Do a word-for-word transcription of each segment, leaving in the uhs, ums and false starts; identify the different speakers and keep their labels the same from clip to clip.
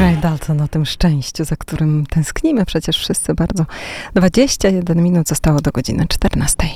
Speaker 1: Ray Dalton o tym szczęściu, za którym tęsknimy przecież wszyscy bardzo. dwadzieścia jeden minut zostało do godziny czternastej.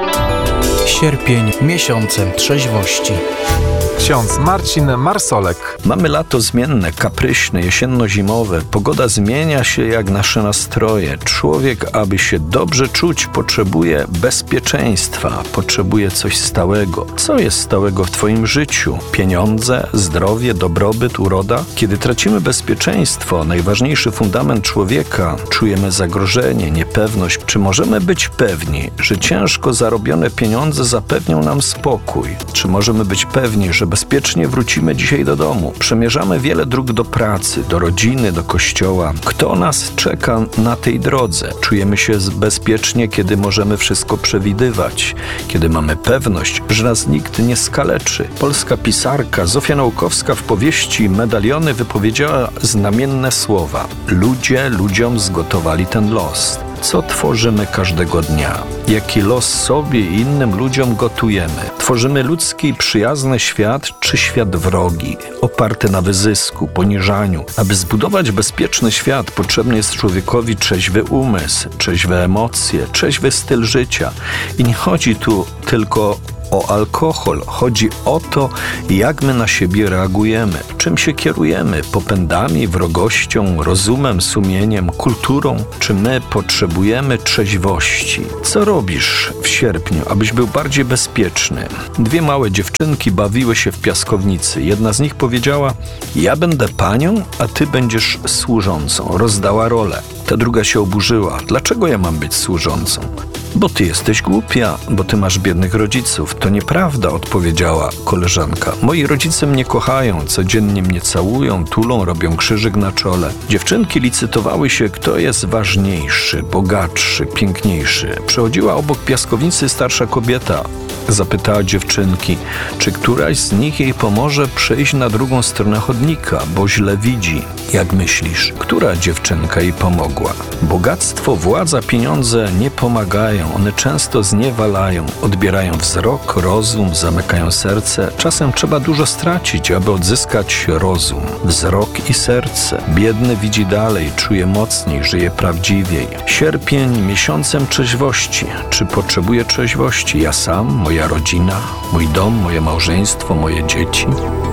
Speaker 2: Sierpień miesiącem trzeźwości.
Speaker 3: Ksiądz Marcin Marsolek.
Speaker 4: Mamy lato zmienne, kapryśne, jesienno-zimowe. Pogoda zmienia się jak nasze nastroje. Człowiek, aby się dobrze czuć, potrzebuje bezpieczeństwa, potrzebuje coś stałego. Co jest stałego w twoim życiu? Pieniądze, zdrowie, dobrobyt, uroda? Kiedy tracimy bezpieczeństwo, najważniejszy fundament człowieka, czujemy zagrożenie, niepewność. Czy możemy być pewni, że ciężko zarobione pieniądze zapewnią nam spokój? Czy możemy być pewni, że bezpiecznie wrócimy dzisiaj do domu? Przemierzamy wiele dróg do pracy, do rodziny, do kościoła. Kto nas czeka na tej drodze? Czujemy się bezpiecznie, kiedy możemy wszystko przewidywać, kiedy mamy pewność, że nas nikt nie skaleczy. Polska pisarka Zofia Nałkowska w powieści Medaliony wypowiedziała znamienne słowa. Ludzie ludziom zgotowali ten los. Co tworzymy każdego dnia? Jaki los sobie i innym ludziom gotujemy? Tworzymy ludzki i przyjazny świat, czy świat wrogi, oparty na wyzysku, poniżaniu? Aby zbudować bezpieczny świat, potrzebny jest człowiekowi trzeźwy umysł, trzeźwe emocje, trzeźwy styl życia. I nie chodzi tu tylko o alkohol. Chodzi o to, jak my na siebie reagujemy, czym się kierujemy, popędami, wrogością, rozumem, sumieniem, kulturą. Czy my potrzebujemy trzeźwości? Co robisz w sierpniu, abyś był bardziej bezpieczny? Dwie małe dziewczynki bawiły się w piaskownicy. Jedna z nich powiedziała: ja będę panią, a ty będziesz służącą. Rozdała rolę. Ta druga się oburzyła. Dlaczego ja mam być służącą? Bo ty jesteś głupia, bo ty masz biednych rodziców. To nieprawda, odpowiedziała koleżanka. Moi rodzice mnie kochają, codziennie mnie całują, tulą, robią krzyżyk na czole. Dziewczynki licytowały się, kto jest ważniejszy, bogatszy, piękniejszy. Przechodziła obok piaskownicy starsza kobieta. Zapytała dziewczynki, czy któraś z nich jej pomoże przejść na drugą stronę chodnika, bo źle widzi. Jak myślisz, która dziewczynka jej pomogła? Bogactwo, władza, pieniądze nie pomagają. One często zniewalają, odbierają wzrok, rozum, zamykają serce. Czasem trzeba dużo stracić, aby odzyskać rozum, wzrok i serce. Biedny widzi dalej, czuje mocniej, żyje prawdziwiej. Sierpień miesiącem trzeźwości. Czy potrzebuję trzeźwości? Ja sam, moja rodzina, mój dom, moje małżeństwo, moje dzieci?